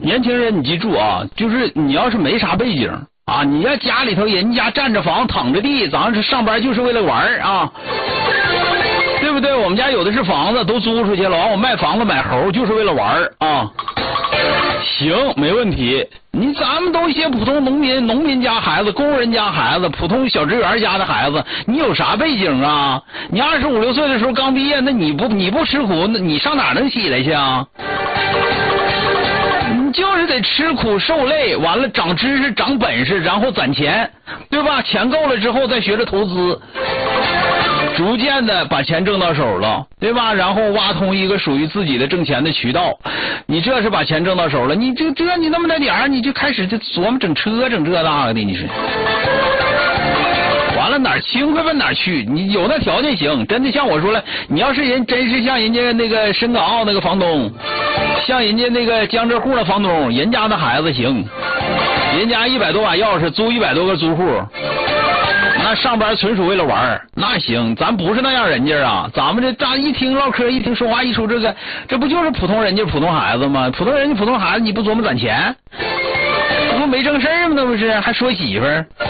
年轻人，你记住啊，就是你要是没啥背景啊，你要家里头人家占着房躺着地，咱是上班就是为了玩啊，对不对？我们家有的是房子都租出去了，完我卖房子买猴就是为了玩啊。行，没问题。咱们都一些普通农民家孩子，工人家孩子，普通小职员家的孩子，你有啥背景啊？你25、6岁的时候刚毕业，那你不吃苦，那你上哪能起来去啊？你就是得吃苦受累，完了长知识长本事，然后攒钱，对吧？钱够了之后再学着投资，逐渐的把钱挣到手了，对吧？然后挖通一个属于自己的挣钱的渠道，你这是把钱挣到手了，你你那么大点儿，你就开始就琢磨整车整这那个的，你是。完了哪儿轻快奔哪儿去，你有那条件行，真的像我说了，你要是真是像人家那个深港澳那个房东，像人家那个江浙沪的房东，人家的孩子行，人家100多把钥匙租100多个租户，那上班纯属为了玩，那行，咱不是那样人家啊，咱们这一听唠嗑，一听说话，一说这不就是普通人家普通孩子吗？普通人家普通孩子，你不琢磨攒钱，这不没正事吗？那不是还说媳妇儿。